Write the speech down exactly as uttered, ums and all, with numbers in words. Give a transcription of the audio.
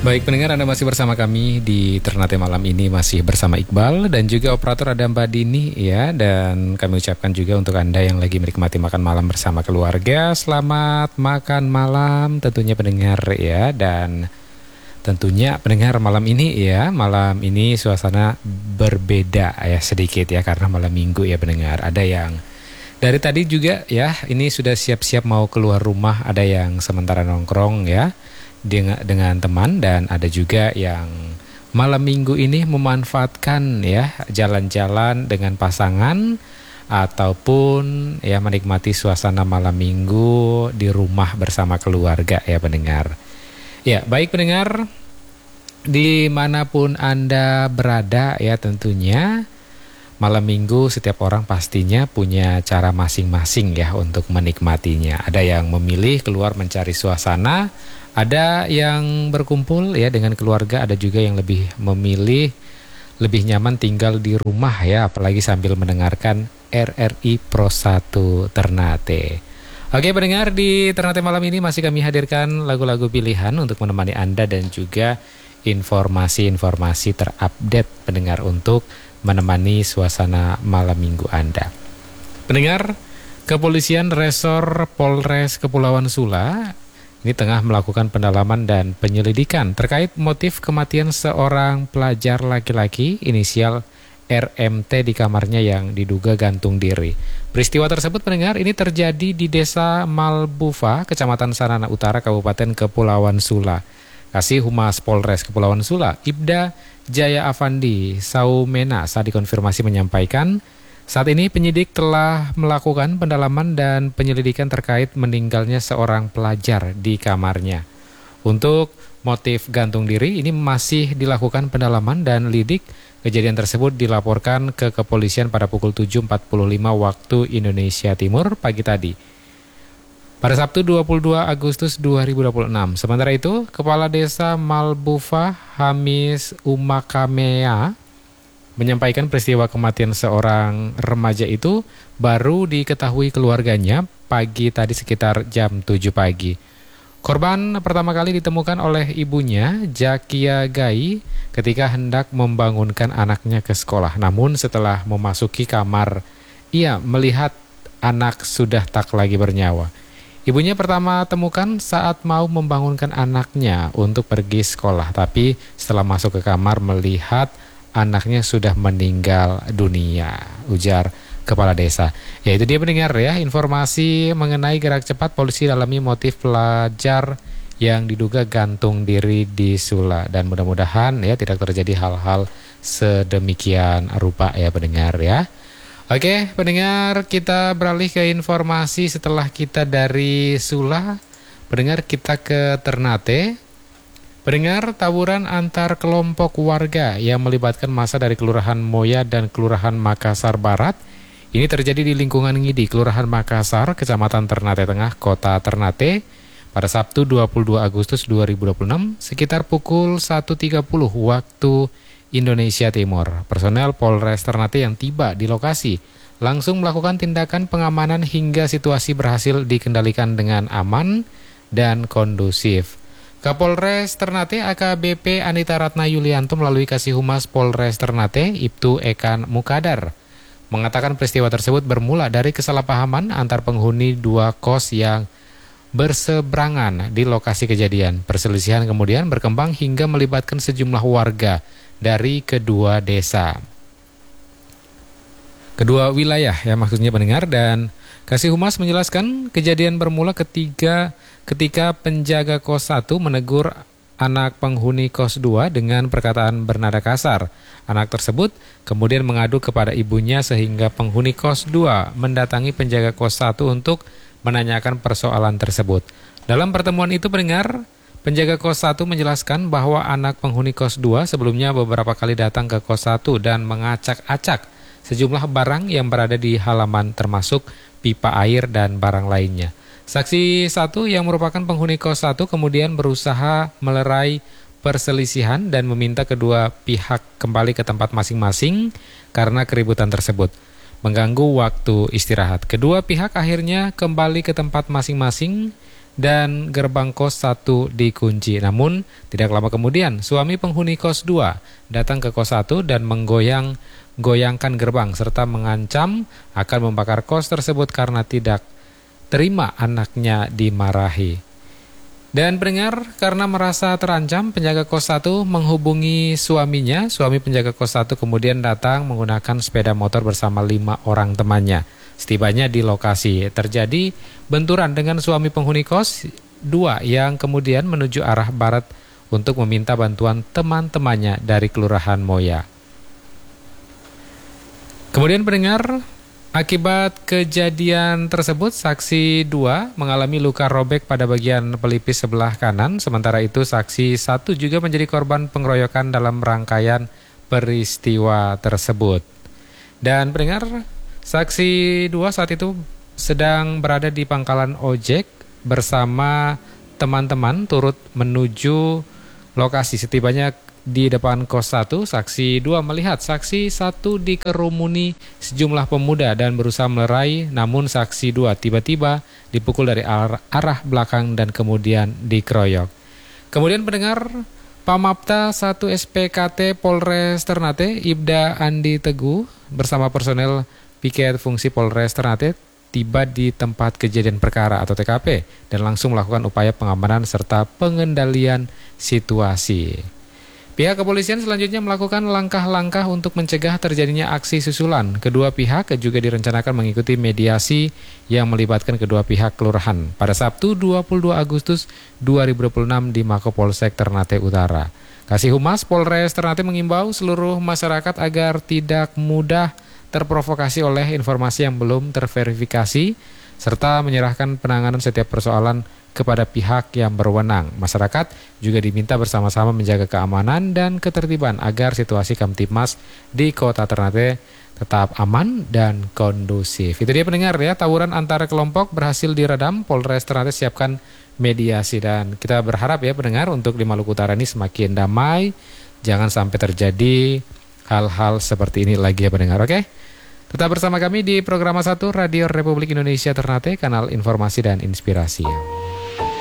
Baik pendengar, Anda masih bersama kami di Ternate malam ini, masih bersama Iqbal dan juga operator ada Mbak Dini ya. Dan kami ucapkan juga untuk Anda yang lagi menikmati makan malam bersama keluarga, selamat makan malam tentunya pendengar ya. Dan tentunya pendengar malam ini ya, malam ini suasana berbeda ya sedikit ya, karena malam minggu ya pendengar. Ada yang dari tadi juga ya, ini sudah siap-siap mau keluar rumah, ada yang sementara nongkrong ya dengan, dengan teman, dan ada juga yang malam minggu ini memanfaatkan ya jalan-jalan dengan pasangan ataupun ya menikmati suasana malam minggu di rumah bersama keluarga ya pendengar. Ya baik pendengar, dimanapun Anda berada ya, tentunya malam minggu setiap orang pastinya punya cara masing-masing ya untuk menikmatinya. Ada yang memilih keluar mencari suasana, ada yang berkumpul ya dengan keluarga, ada juga yang lebih memilih lebih nyaman tinggal di rumah ya, apalagi sambil mendengarkan R R I Pro satu Ternate. Oke pendengar, di Ternate malam ini masih kami hadirkan lagu-lagu pilihan untuk menemani Anda dan juga informasi-informasi terupdate pendengar untuk menemani suasana malam minggu Anda. Pendengar, Kepolisian Resor Polres Kepulauan Sula ini tengah melakukan pendalaman dan penyelidikan terkait motif kematian seorang pelajar laki-laki inisial R M T di kamarnya yang diduga gantung diri. Peristiwa tersebut pendengar ini terjadi di Desa Malbufa, Kecamatan Sanana Utara, Kabupaten Kepulauan Sula. Kasih Humas Polres Kepulauan Sula, Ibda Jaya Afandi Saumena saat dikonfirmasi menyampaikan, saat ini penyidik telah melakukan pendalaman dan penyelidikan terkait meninggalnya seorang pelajar di kamarnya. Untuk motif gantung diri ini masih dilakukan pendalaman dan lidik. Kejadian tersebut dilaporkan ke kepolisian pada pukul tujuh empat puluh lima waktu Indonesia Timur pagi tadi, pada Sabtu dua puluh dua Agustus dua ribu dua puluh enam. Sementara itu, Kepala Desa Malbufa Hamis Umakamea menyampaikan peristiwa kematian seorang remaja itu baru diketahui keluarganya pagi tadi sekitar jam tujuh pagi. Korban pertama kali ditemukan oleh ibunya, Jakia Gai, ketika hendak membangunkan anaknya ke sekolah. Namun setelah memasuki kamar, ia melihat anak sudah tak lagi bernyawa. Ibunya pertama temukan saat mau membangunkan anaknya untuk pergi sekolah, tapi setelah masuk ke kamar melihat anaknya sudah meninggal dunia, ujar Kepala Desa. Ya itu dia pendengar ya, informasi mengenai gerak cepat polisi dalami motif pelajar yang diduga gantung diri di Sula, dan mudah-mudahan ya tidak terjadi hal-hal sedemikian rupa ya pendengar ya. Oke pendengar, kita beralih ke informasi setelah kita dari Sula. Pendengar, kita ke Ternate. Pendengar, tawuran antar kelompok warga yang melibatkan massa dari Kelurahan Moya dan Kelurahan Makassar Barat ini terjadi di lingkungan Ngidi, Kelurahan Makassar, Kecamatan Ternate Tengah, Kota Ternate pada Sabtu dua puluh dua Agustus dua ribu dua puluh enam sekitar pukul satu tiga puluh waktu Indonesia Timur. Personel Polres Ternate yang tiba di lokasi langsung melakukan tindakan pengamanan hingga situasi berhasil dikendalikan dengan aman dan kondusif. Kapolres Ternate A K B P Anita Ratna Yulianto melalui Kasih Humas Polres Ternate Ibtu Ekan Mukadar mengatakan peristiwa tersebut bermula dari kesalahpahaman antar penghuni dua kos yang berseberangan di lokasi kejadian. Perselisihan kemudian berkembang hingga melibatkan sejumlah warga dari kedua desa, kedua wilayah ya maksudnya pendengar. Dan Kasih Humas menjelaskan kejadian bermula ketiga ketika penjaga kos satu menegur anak penghuni kos dua dengan perkataan bernada kasar. Anak tersebut kemudian mengadu kepada ibunya sehingga penghuni kos dua mendatangi penjaga kos satu untuk menanyakan persoalan tersebut. Dalam pertemuan itu pendengar, penjaga kos satu menjelaskan bahwa anak penghuni kos dua sebelumnya beberapa kali datang ke kos satu dan mengacak-acak sejumlah barang yang berada di halaman termasuk pipa air dan barang lainnya. Saksi satu yang merupakan penghuni kos satu kemudian berusaha melerai perselisihan dan meminta kedua pihak kembali ke tempat masing-masing karena keributan tersebut mengganggu waktu istirahat. Kedua pihak akhirnya kembali ke tempat masing-masing dan gerbang kos satu dikunci. Namun tidak lama kemudian suami penghuni kos dua datang ke kos satu dan menggoyang goyangkan gerbang serta mengancam akan membakar kos tersebut karena tidak terima anaknya dimarahi. Dan pendengar, karena merasa terancam, penjaga kos satu menghubungi suaminya. Suami penjaga kos satu kemudian datang menggunakan sepeda motor bersama lima orang temannya. Setibanya di lokasi, terjadi benturan dengan suami penghuni kos dua yang kemudian menuju arah barat untuk meminta bantuan teman-temannya dari Kelurahan Moya. Kemudian pendengar, akibat kejadian tersebut, saksi dua mengalami luka robek pada bagian pelipis sebelah kanan. Sementara itu, saksi satu juga menjadi korban pengeroyokan dalam rangkaian peristiwa tersebut. Dan pendengar, saksi dua saat itu sedang berada di pangkalan ojek bersama teman-teman turut menuju lokasi. Setibanya di depan kos satu, saksi dua melihat saksi satu dikerumuni sejumlah pemuda dan berusaha melerai, namun saksi dua tiba-tiba dipukul dari arah, arah belakang dan kemudian dikeroyok. Kemudian pendengar, Pamapta satu S P K T Polres Ternate, Ibda Andi Teguh bersama personel piket fungsi Polres Ternate tiba di tempat kejadian perkara atau T K P dan langsung melakukan upaya pengamanan serta pengendalian situasi. Pihak kepolisian selanjutnya melakukan langkah-langkah untuk mencegah terjadinya aksi susulan. Kedua pihak juga direncanakan mengikuti mediasi yang melibatkan kedua pihak kelurahan pada Sabtu dua puluh dua Agustus dua ribu dua puluh enam di Makopolsek Ternate Utara. Kasih Humas Polres Ternate mengimbau seluruh masyarakat agar tidak mudah terprovokasi oleh informasi yang belum terverifikasi serta menyerahkan penanganan setiap persoalan kepada pihak yang berwenang. Masyarakat juga diminta bersama-sama menjaga keamanan dan ketertiban agar situasi Kamtibmas di Kota Ternate tetap aman dan kondusif. Itu dia pendengar ya, tawuran antara kelompok berhasil diredam, Polres Ternate siapkan mediasi dan kita berharap ya pendengar untuk di Maluku Utara ini semakin damai, jangan sampai terjadi hal-hal seperti ini lagi ya pendengar, oke? Tetap bersama kami di Programa satu Radio Republik Indonesia Ternate, kanal informasi dan inspirasi.